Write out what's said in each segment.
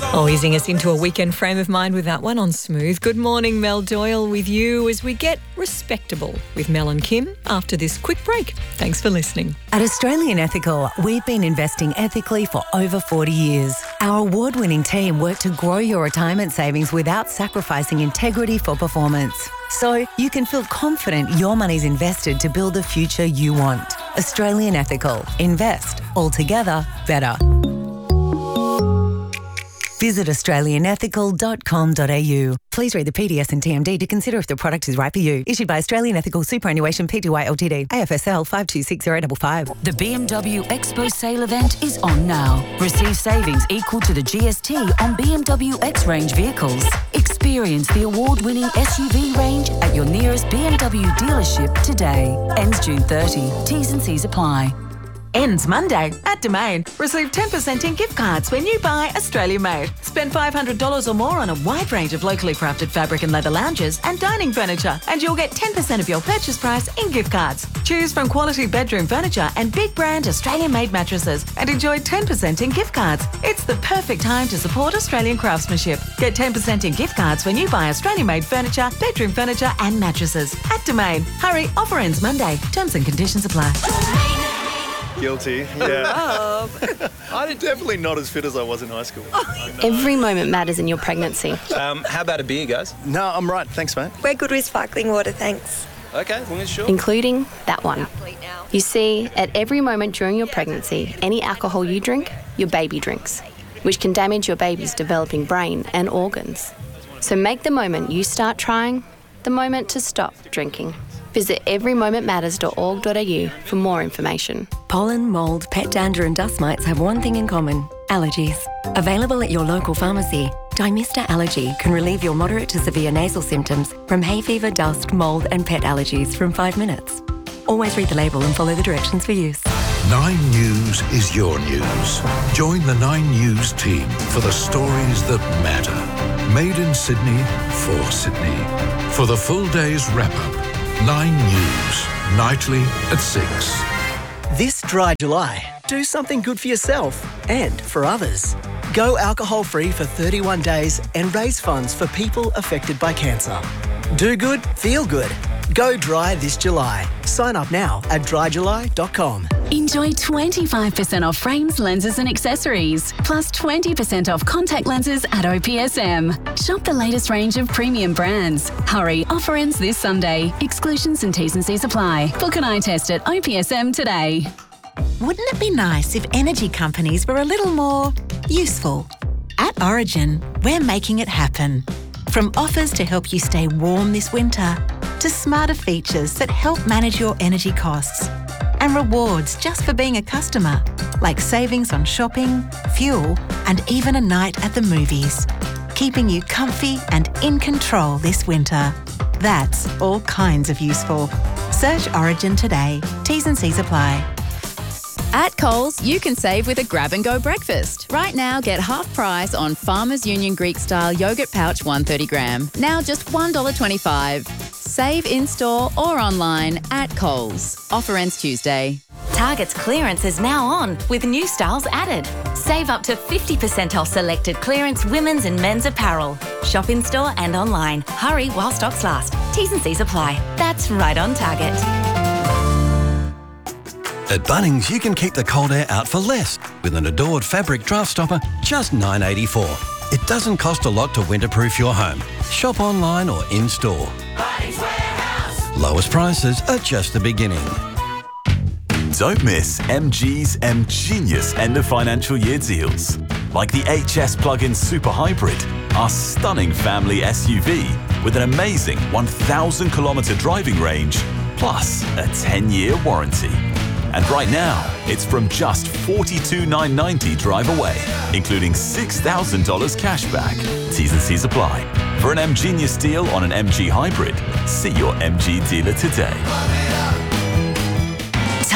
Oh, easing us into a weekend frame of mind with that one on Smooth. Good morning, Mel Doyle with you as we get respectable with Mel and Kim after this quick break. Thanks for listening. At Australian Ethical, we've been investing ethically for over 40 years. Our award-winning team work to grow your retirement savings without sacrificing integrity for performance. So you can feel confident your money's invested to build the future you want. Australian Ethical. Invest. Altogether better. Visit australianethical.com.au. Please read the PDS and TMD to consider if the product is right for you. Issued by Australian Ethical Superannuation Pty Ltd. AFSL 526055. The BMW Expo sale event is on now. Receive savings equal to the GST on BMW X-Range vehicles. Experience the award-winning SUV range at your nearest BMW dealership today. Ends June 30. T's and C's apply. Ends Monday at Domain. Receive 10% in gift cards when you buy Australia Made. Spend $500 or more on a wide range of locally crafted fabric and leather lounges and dining furniture, and you'll get 10% of your purchase price in gift cards. Choose from quality bedroom furniture and big brand Australian Made mattresses and enjoy 10% in gift cards. It's the perfect time to support Australian craftsmanship. Get 10% in gift cards when you buy Australian Made furniture, bedroom furniture and mattresses at Domain. Hurry, offer ends Monday. Terms and conditions apply. Guilty, yeah. I'm definitely not as fit as I was in high school. Every moment matters in your pregnancy. How about a beer, guys? No, I'm right. Thanks, mate. We're good with sparkling water, thanks. Okay, well, sure. Including that one. You see, at every moment during your pregnancy, any alcohol you drink, your baby drinks, which can damage your baby's developing brain and organs. So make the moment you start trying the moment to stop drinking. Visit everymomentmatters.org.au for more information. Pollen, mould, pet dander and dust mites have one thing in common: allergies. Available at your local pharmacy, Dymista Allergy can relieve your moderate to severe nasal symptoms from hay fever, dust, mould and pet allergies from 5 minutes. Always read the label and follow the directions for use. 9 News is your news. Join the 9 News team for the stories that matter. Made in Sydney, for Sydney. For the full day's wrap-up, 9 News, nightly at 6. This dry July, do something good for yourself and for others. Go alcohol-free for 31 days and raise funds for people affected by cancer. Do good, feel good. Go dry this July. Sign up now at dryjuly.com. Enjoy 25% off frames, lenses and accessories, plus 20% off contact lenses at OPSM. Shop the latest range of premium brands. Hurry, offer ends this Sunday. Exclusions and T's and C's apply. Book an eye test at OPSM today. Wouldn't it be nice if energy companies were a little more useful? At Origin, we're making it happen. From offers to help you stay warm this winter, to smarter features that help manage your energy costs, and rewards just for being a customer, like savings on shopping, fuel, and even a night at the movies, keeping you comfy and in control this winter. That's all kinds of useful. Search Origin today. T's and C's apply. At Coles, you can save with a grab-and-go breakfast. Right now, get half price on Farmers Union Greek-style yogurt pouch 130 gram. Now just $1.25. Save in-store or online at Coles. Offer ends Tuesday. Target's clearance is now on with new styles added. Save up to 50% off selected clearance women's and men's apparel. Shop in-store and online. Hurry while stocks last. T's and C's apply. That's right on Target. At Bunnings, you can keep the cold air out for less with an Adored fabric draft stopper, just $9.84. It doesn't cost a lot to winterproof your home. Shop online or in-store. Bunnings Warehouse. Lowest prices are just the beginning. Don't miss MG's M-Genius end of financial year deals. Like the HS plug-in Super Hybrid, our stunning family SUV with an amazing 1,000 kilometre driving range, plus a 10-year warranty. And right now, it's from just $42,990 drive away, including $6,000 cash back. T's and C's apply. For an M-Genius deal on an MG Hybrid, see your MG dealer today.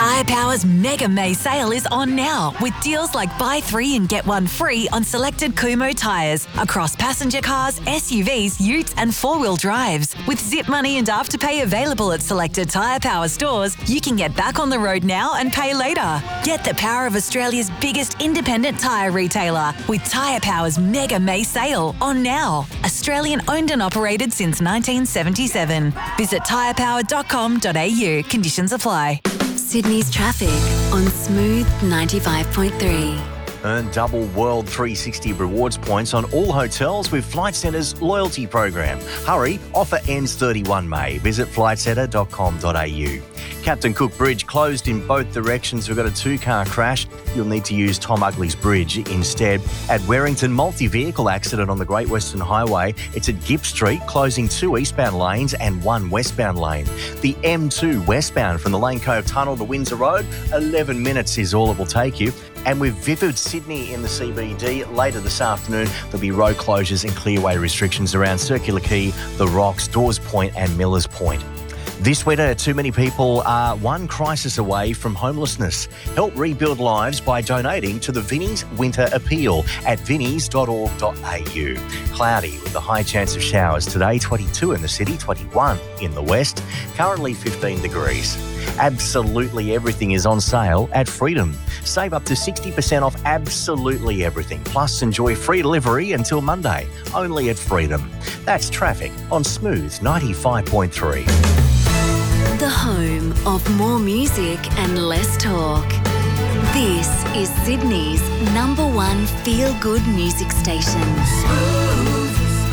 Tyre Power's Mega May sale is on now with deals like buy 3 and get 1 free on selected Kumho tyres across passenger cars, SUVs, utes and 4-wheel drives. With Zip Money and Afterpay available at selected Tyre Power stores, you can get back on the road now and pay later. Get the power of Australia's biggest independent tyre retailer with Tyre Power's Mega May sale on now. Australian owned and operated since 1977. Visit tyrepower.com.au. Conditions apply. Sydney's traffic on Smooth 95.3. Earn double World 360 rewards points on all hotels with Flight Centre's loyalty program. Hurry, offer ends 31 May. Visit flightcentre.com.au. Captain Cook Bridge closed in both directions. We've got a 2-car crash. You'll need to use Tom Ugley's Bridge instead. At Werrington, multi-vehicle accident on the Great Western Highway. It's at Gipp Street, closing 2 eastbound lanes and 1 westbound lane. The M2 westbound from the Lane Cove Tunnel to Windsor Road, 11 minutes is all it will take you. And with Vivid Sydney in the CBD, later this afternoon, there'll be road closures and clearway restrictions around Circular Quay, The Rocks, Dawes Point and Millers Point. This winter, too many people are one crisis away from homelessness. Help rebuild lives by donating to the Vinnie's Winter Appeal at vinnies.org.au. Cloudy with a high chance of showers today, 22 in the city, 21 in the west, currently 15 degrees. Absolutely everything is on sale at Freedom. Save up to 60% off absolutely everything. Plus, enjoy free delivery until Monday, only at Freedom. That's traffic on Smooth 95.3. The home of more music and less talk. This is Sydney's #1 feel-good music station. Smooth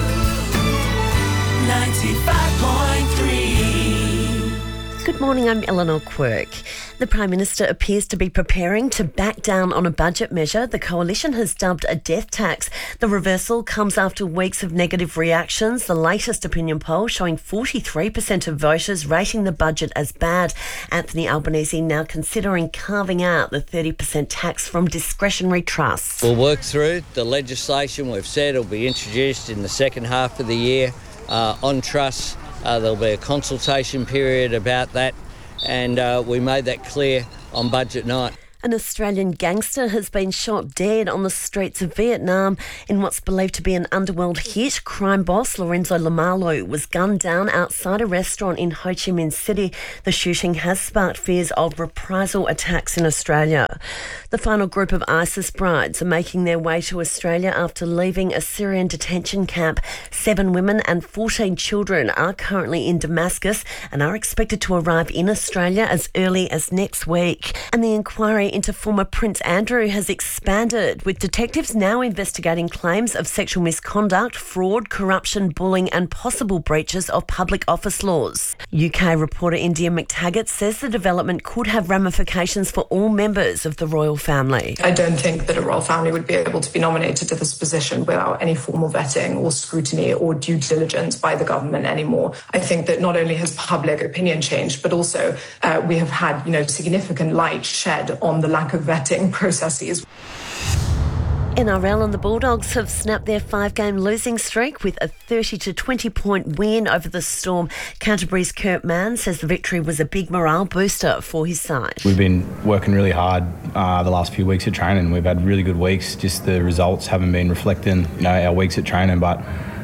95.3. Good morning, I'm Eleanor Quirk. The Prime Minister appears to be preparing to back down on a budget measure the Coalition has dubbed a death tax. The reversal comes after weeks of negative reactions, the latest opinion poll showing 43% of voters rating the budget as bad. Anthony Albanese now considering carving out the 30% tax from discretionary trusts. We'll work through the legislation. We've said it'll be introduced in the second half of the year on trusts. There'll be a consultation period about that, and we made that clear on budget night. An Australian gangster has been shot dead on the streets of Vietnam in what's believed to be an underworld hit. Crime boss Lorenzo Lamallo was gunned down outside a restaurant in Ho Chi Minh City. The shooting has sparked fears of reprisal attacks in Australia. The final group of ISIS brides are making their way to Australia after leaving a Syrian detention camp. 7 women and 14 children are currently in Damascus and are expected to arrive in Australia as early as next week. And the inquiry into former Prince Andrew has expanded, with detectives now investigating claims of sexual misconduct, fraud, corruption, bullying and possible breaches of public office laws. UK reporter India McTaggart says the development could have ramifications for all members of the royal family. I don't think that a royal family would be able to be nominated to this position without any formal vetting or scrutiny or due diligence by the government anymore. I think that not only has public opinion changed, but also we have had, significant light shed on the lack of vetting processes. NRL and the Bulldogs have snapped their 5-game losing streak with a 30-20 point win over the Storm. Canterbury's Kurt Mann says the victory was a big morale booster for his side. We've been working really hard the last few weeks of training. We've had really good weeks. Just the results haven't been reflecting, our weeks at training, but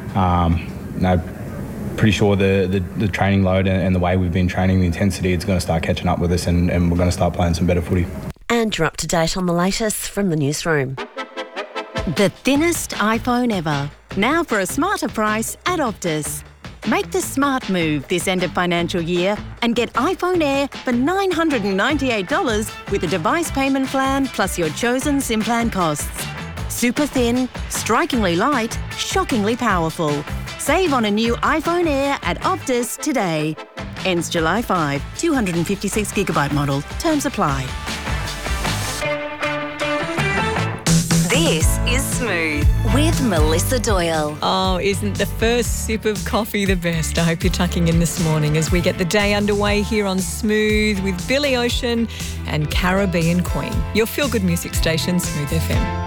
pretty sure the training load and the way we've been training, the intensity, it's going to start catching up with us, and we're going to start playing some better footy. And you're up to date on the latest from the newsroom. The thinnest iPhone ever. Now for a smarter price at Optus. Make the smart move this end of financial year and get iPhone Air for $998 with a device payment plan plus your chosen SIM plan costs. Super thin, strikingly light, shockingly powerful. Save on a new iPhone Air at Optus today. Ends July 5, 256GB model. Terms apply. This is Smooth with Melissa Doyle. Oh, isn't the first sip of coffee the best? I hope you're tucking in this morning as we get the day underway here on Smooth with Billy Ocean and Caribbean Queen. Your feel-good music station, Smooth FM.